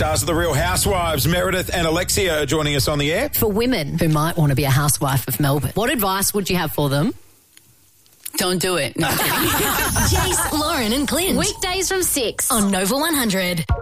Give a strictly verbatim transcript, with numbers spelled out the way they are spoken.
Stars of the Real Housewives, Meredith and Alexia, are joining us on the air. For women who might want to be a housewife of Melbourne, what advice would you have for them? Don't do it. No. Jace, Lauren and Clint. Weekdays from six on Nova one hundred.